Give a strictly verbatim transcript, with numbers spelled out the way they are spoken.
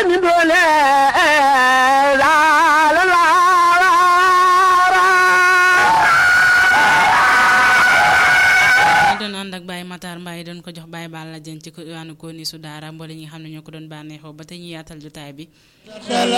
min dole la la la doon ànd ak Baye Matar Mbaye doon ko jox Baye Balla Dieng ci ko waanu ko ni su daara mboole ñi nga xam ne ñoo ko doon bànneexoo ba tey ñu yaatal jotaay bi